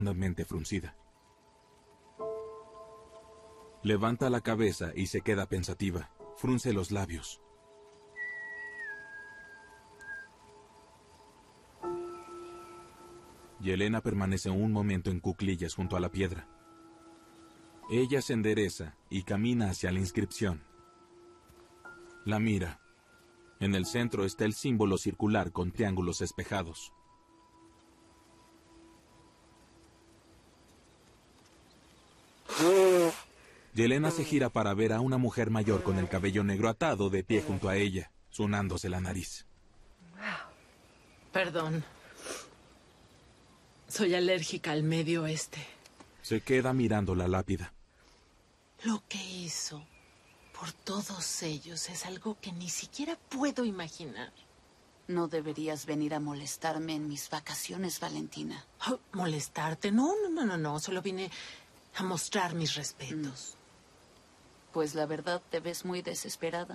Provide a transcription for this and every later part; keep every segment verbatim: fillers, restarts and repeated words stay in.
profundamente fruncida. Levanta la cabeza y se queda pensativa. Frunce los labios. Yelena permanece un momento en cuclillas junto a la piedra. Ella se endereza y camina hacia la inscripción. La mira. En el centro está el símbolo circular con triángulos espejados. Yelena se gira para ver a una mujer mayor con el cabello negro atado de pie junto a ella, sonándose la nariz. Perdón. Soy alérgica al Medio Oeste. Se queda mirando la lápida. Lo que hizo por todos ellos es algo que ni siquiera puedo imaginar. No deberías venir a molestarme en mis vacaciones, Valentina. Oh, ¿molestarte? No, no, no, no, no. Solo vine a mostrar mis respetos. Mm. Pues la verdad te ves muy desesperada.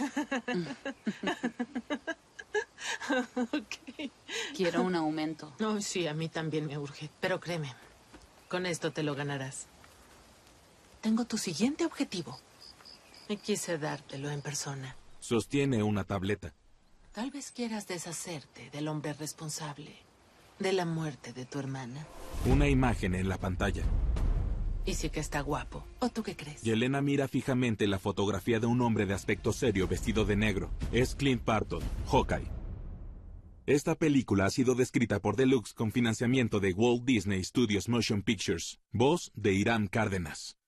Okay. Quiero un aumento. Oh, sí, a mí también me urge. Pero créeme, con esto te lo ganarás. Tengo tu siguiente objetivo. Y quise dártelo en persona. Sostiene una tableta. Tal vez quieras deshacerte del hombre responsable de la muerte de tu hermana. Una imagen en la pantalla. Y sí que está guapo. ¿O tú qué crees? Yelena mira fijamente la fotografía de un hombre de aspecto serio vestido de negro. Es Clint Barton, Hawkeye. Esta película ha sido descrita por Deluxe con financiamiento de Walt Disney Studios Motion Pictures. Voz de Irán Cárdenas.